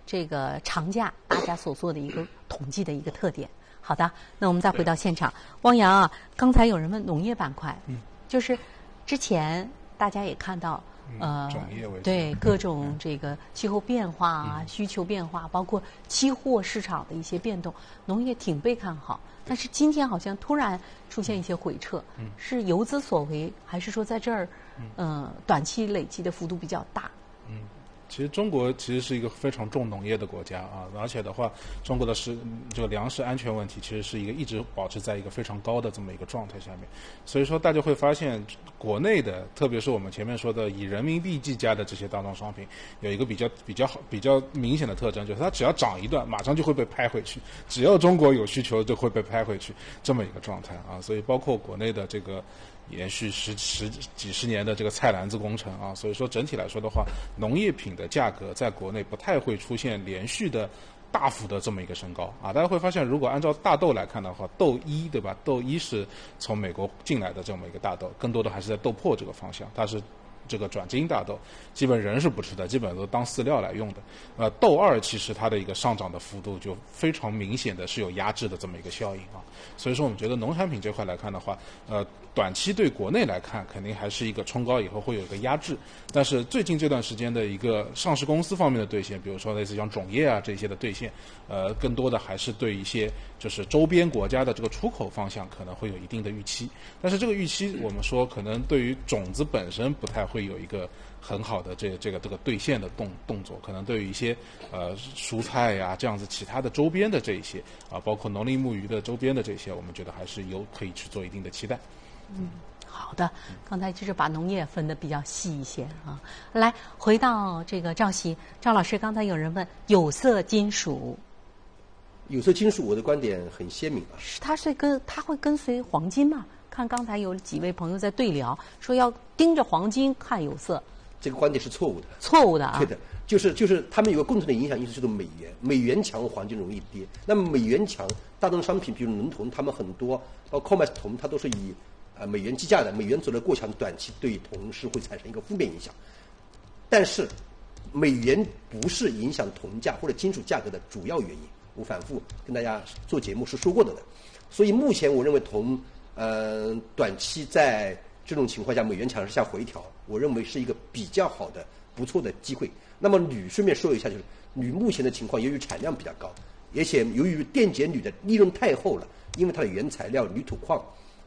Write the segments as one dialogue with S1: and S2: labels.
S1: 这个长假大家所做的一个统计的一个特点。好的，那我们再回到现场，汪洋啊，刚才有人问农业板块，就是之前大家也看到，
S2: 种业为主，
S1: 对各种这个气候变化啊、需求变化，包括期货市场的一些变动，农业挺被看好。但是今天好像突然出现一些回撤，是游资所为，还是说在这儿，短期累积的幅度比较大？
S2: 其实中国其实是一个非常重农业的国家啊，而且的话，中国的这个粮食安全问题其实是一直保持在一个非常高的这么一个状态下面，所以说大家会发现，国内的特别是我们前面说的以人民币计价的这些大宗商品，有一个比较明显的特征，就是它只要涨一段，马上就会被拍回去，只要中国有需求就会被拍回去，这么一个状态啊，所以包括国内的这个延续几十年的这个菜篮子工程啊，所以说整体来说的话，农业品的价格在国内不太会出现连续的大幅的这么一个升高啊。大家会发现，如果按照大豆来看的话，豆一对吧？豆一是从美国进来的这么一个大豆，更多的还是在豆粕这个方向，它是这个转基因大豆，基本人是不吃的，基本都当饲料来用的。豆二其实它的一个上涨的幅度就非常明显的是有压制的这么一个效应啊。所以说我们觉得农产品这块来看的话，短期对国内来看肯定还是一个冲高以后会有一个压制，但是最近这段时间的一个上市公司方面的兑现，比如说类似像种业啊这些的兑现，更多的还是对一些就是周边国家的这个出口方向可能会有一定的预期，但是这个预期我们说可能对于种子本身不太会有一个很好的这个兑现的动作，可能对于一些蔬菜呀这样子其他的周边的这一些包括农林牧渔的周边的这些，我们觉得还是可以去做一定的期待。
S1: 好的，刚才就是把农业分得比较细一些啊。来，回到这个赵老师，刚才有人问有色金属，
S3: 我的观点很鲜明啊，
S1: 它会跟随黄金吗？看刚才有几位朋友在对聊，说要盯着黄金看有色，
S3: 这个观点是错误的。
S1: 错误的啊。
S3: 对的，就是他们有个共同的影响因素，就是美元强，黄金容易跌。那么美元强，大宗商品比如伦铜，他们很多包括 COMEX 铜，它都是以美元计价的，美元走得过强，短期对铜是会产生一个负面影响。但是美元不是影响铜价或者金属价格的主要原因，我反复跟大家做节目是说过的。所以目前我认为铜短期在这种情况下美元强势下回调，我认为是一个比较好的不错的机会。那么铝顺便说一下，就是铝目前的情况，由于产量比较高，而且由于电解铝的利润太厚了，因为它的原材料铝土矿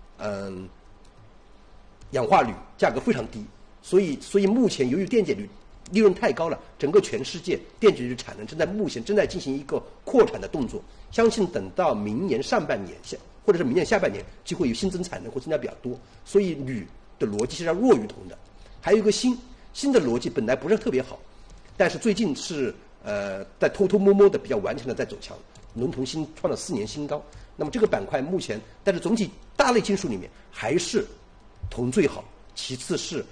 S3: 氧化铝价格非常低，所以目前由于电解铝利润太高了，整个全世界电解铝产能目前正在进行一个扩产的动作。相信等到明年上半年或者是明年下半年，就会有新增产能会增加比较多。所以铝的逻辑是要弱于铜的。还有一个新的逻辑本来不是特别好，但是最近是在偷偷摸摸的比较顽强的在走强，伦铜新创了4年新高。那么这个板块目前，但是总体大类金属里面还是铜最好，其次是